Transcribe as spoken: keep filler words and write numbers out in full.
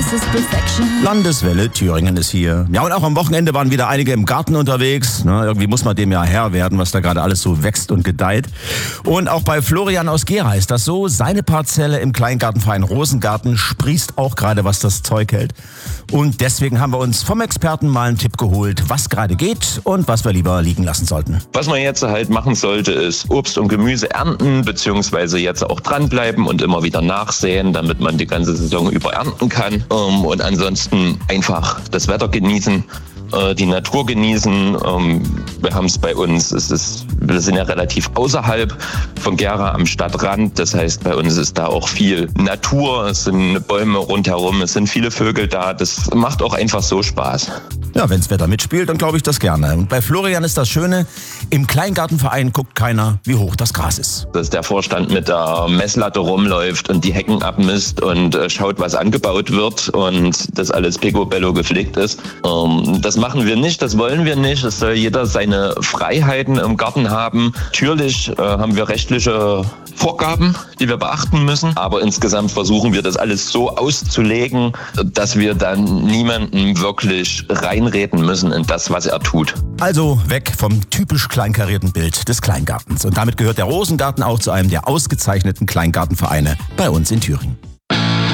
this is perfection. Landeswelle Thüringen ist hier. Ja, und auch am Wochenende waren wieder einige im Garten unterwegs. Na, irgendwie muss man dem ja Herr werden, was da gerade alles so wächst und gedeiht. Und auch bei Florian aus Gera ist das so. Seine Parzelle im Kleingartenverein Rosengarten sprießt auch gerade, was das Zeug hält. Und deswegen haben wir uns vom Experten mal einen Tipp geholt, was gerade geht und was wir lieber liegen lassen sollten. Was man jetzt halt machen sollte, ist Obst und Gemüse ernten, beziehungsweise jetzt auch dranbleiben und immer wieder nachsäen, damit man die ganze Saison über ernten kann. Und ansonsten einfach das Wetter genießen, die Natur genießen. Wir haben es bei uns, es ist, wir sind ja relativ außerhalb von Gera am Stadtrand. Das heißt, bei uns ist da auch viel Natur, es sind Bäume rundherum, es sind viele Vögel da. Das macht auch einfach so Spaß. Ja, wenns Wetter mitspielt, dann glaube ich das gerne. Und bei Florian ist das Schöne, im Kleingartenverein guckt keiner, wie hoch das Gras ist. Dass der Vorstand mit der Messlatte rumläuft und die Hecken abmisst und äh, schaut, was angebaut wird und das alles picobello gepflegt ist. Ähm, das machen wir nicht, das wollen wir nicht. Es soll jeder seine Freiheiten im Garten haben. Natürlich äh, haben wir rechtliche Vorgaben, die wir beachten müssen. Aber insgesamt versuchen wir das alles so auszulegen, dass wir dann niemanden wirklich reinreden müssen in das, was er tut. Also weg vom typisch kleinkarierten Bild des Kleingartens. Und damit gehört der Rosengarten auch zu einem der ausgezeichneten Kleingartenvereine bei uns in Thüringen.